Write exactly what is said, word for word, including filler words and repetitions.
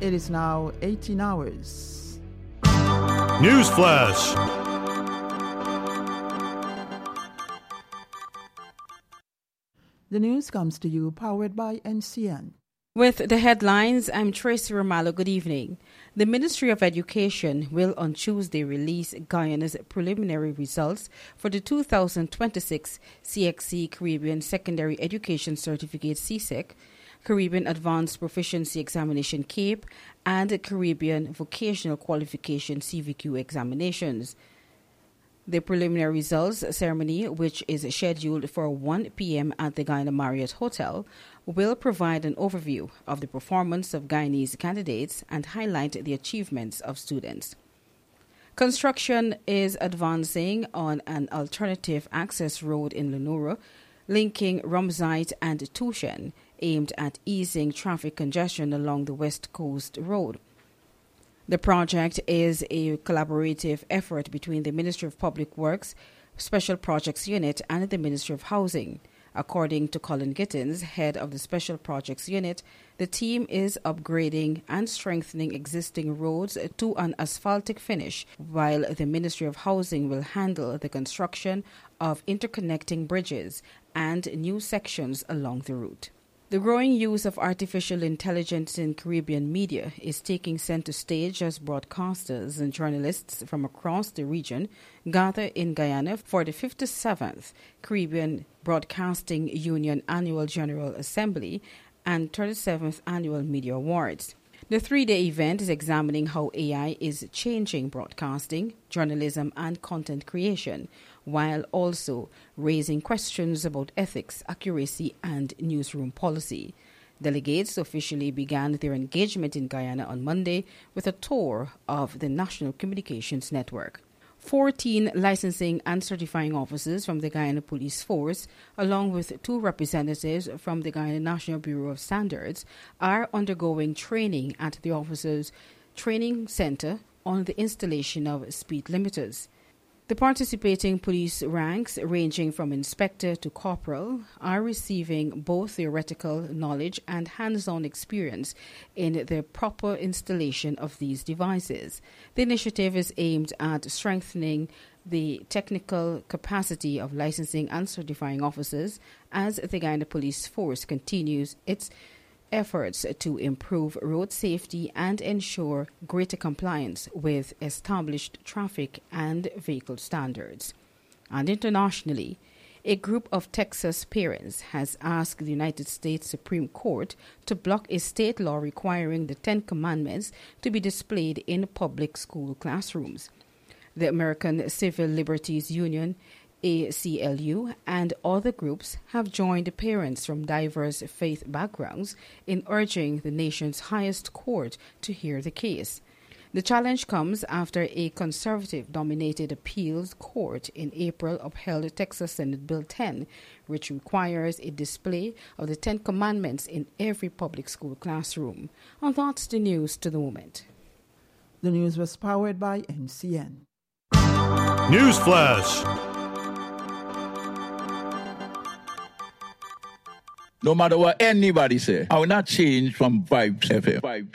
It is now eighteen hours. News Flash. The news comes to you powered by N C N. With the headlines, I'm Tracy Romalo. Good evening. The Ministry of Education will on Tuesday release Guyana's preliminary results for the two thousand twenty-six C X C Caribbean Secondary Education Certificate C S E C, Caribbean Advanced Proficiency Examination CAPE, and Caribbean Vocational Qualification C V Q examinations. The preliminary results ceremony, which is scheduled for one p.m. at the Guyana Marriott Hotel, will provide an overview of the performance of Guyanese candidates and highlight the achievements of students. Construction is advancing on an alternative access road in Lenora, linking Rumsite and Tushen, aimed at easing traffic congestion along the West Coast Road. The project is a collaborative effort between the Ministry of Public Works, Special Projects Unit, and the Ministry of Housing. According to Colin Gittins, head of the Special Projects Unit, the team is upgrading and strengthening existing roads to an asphaltic finish, while the Ministry of Housing will handle the construction of interconnecting bridges and new sections along the route. The growing use of artificial intelligence in Caribbean media is taking center stage as broadcasters and journalists from across the region gather in Guyana for the fifty-seventh Caribbean Broadcasting Union Annual General Assembly and thirty-seventh Annual Media Awards. The three-day event is examining how A I is changing broadcasting, journalism, and content creation, while also raising questions about ethics, accuracy, and newsroom policy. Delegates officially began their engagement in Guyana on Monday with a tour of the National Communications Network. fourteen licensing and certifying officers from the Guyana Police Force, along with two representatives from the Guyana National Bureau of Standards, are undergoing training at the Officers Training Center on the installation of speed limiters. The participating police ranks, ranging from inspector to corporal, are receiving both theoretical knowledge and hands-on experience in the proper installation of these devices. The initiative is aimed at strengthening the technical capacity of licensing and certifying officers as the Guyana Police Force continues its efforts to improve road safety and ensure greater compliance with established traffic and vehicle standards. And internationally, a group of Texas parents has asked the United States Supreme Court to block a state law requiring the Ten Commandments to be displayed in public school classrooms. The American Civil Liberties Union, A C L U, and other groups have joined parents from diverse faith backgrounds in urging the nation's highest court to hear the case. The challenge comes after a conservative-dominated appeals court in April upheld Texas Senate Bill ten, which requires a display of the Ten Commandments in every public school classroom. And that's the news to the moment. The news was powered by N C N. News Flash. No matter what anybody say, I will not change from Vibes F M. Vibes.